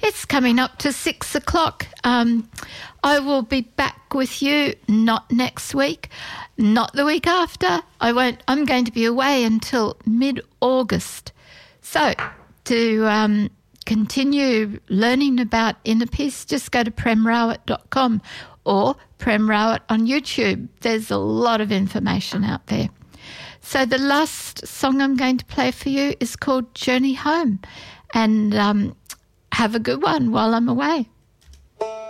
It's coming up to 6 o'clock. I will be back with you, not next week, not the week after. I'm going to be away until mid-August. So to continue learning about inner peace, just go to premrawat.com or Prem Rawat on YouTube. There's a lot of information out there. So the last song I'm going to play for you is called Journey Home. And have a good one while I'm away.